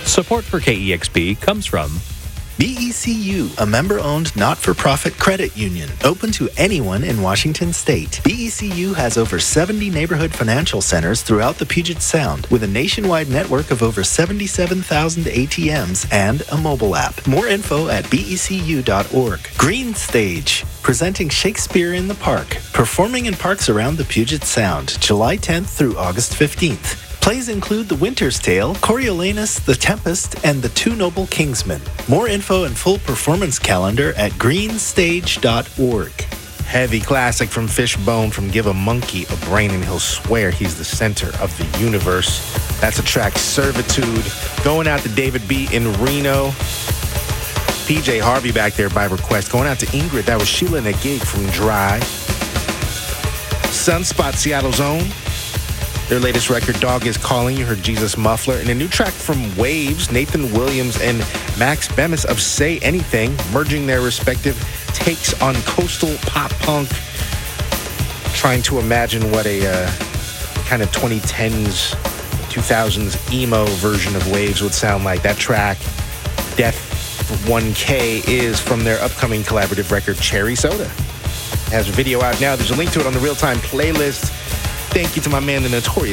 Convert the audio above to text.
Support for KEXP comes from BECU, a member-owned not-for-profit credit union open to anyone in Washington state. BECU has over 70 neighborhood financial centers throughout the Puget Sound with a nationwide network of over 77,000 ATMs and a mobile app. More info at becu.org. Green Stage, presenting Shakespeare in the Park, performing in parks around the Puget Sound, July 10th through August 15th. Plays include The Winter's Tale, Coriolanus, The Tempest, and The Two Noble Kingsmen. More info and full performance calendar at greenstage.org. Heavy classic from Fishbone from Give a Monkey a Brain and He'll Swear He's the Center of the Universe. That's a track, Servitude. Going out to David B. in Reno. PJ Harvey back there by request. Going out to Ingrid. That was Sheila and a Gig from Dry. Sunspot, Seattle's own. Their latest record, Dog Is Calling. You heard Jesus Muffler. And a new track from Waves, Nathan Williams and Max Bemis of Say Anything, merging their respective takes on coastal pop punk. Trying to imagine what a kind of 2010s, 2000s emo version of Waves would sound like. That track, Death 1K, is from their upcoming collaborative record, Cherry Soda. It has a video out now. There's a link to it on the Real Time playlist. Thank you to my man, the Notorious